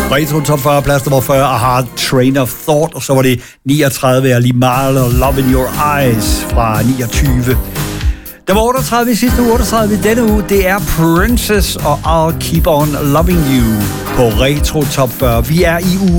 Retro Top 40, plads nummer 40, Aha, Train of Thought, og så var det 39 af Limahl og Love in Your Eyes fra 29. Der var 38 i sidste uge, 38 i denne uge, det er Princess og I'll Keep On Loving You på Retro Top 40. Vi er i uge